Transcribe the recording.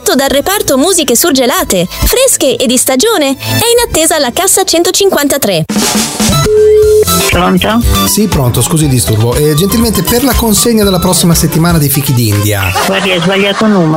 prodotto dal reparto musiche surgelate, fresche e di stagione, è in attesa alla cassa 153. Pronto? Sì, pronto, scusi il disturbo. Gentilmente per la consegna della prossima settimana dei fichi d'India. Guardi, hai sbagliato numero.